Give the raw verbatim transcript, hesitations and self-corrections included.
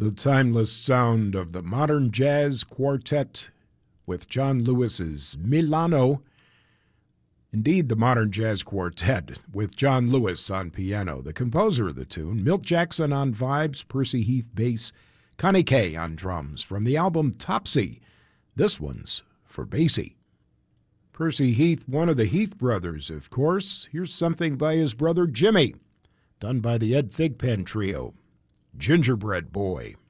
The timeless sound of the modern jazz quartet with John Lewis's Milano. Indeed, the modern jazz quartet with John Lewis on piano, the composer of the tune, Milt Jackson on vibes, Percy Heath bass, Connie Kay on drums from the album Topsy. This one's for Basie. Percy Heath, one of the Heath brothers, of course. Here's something by his brother Jimmy, done by the Ed Thigpen Trio, Gingerbread Boy.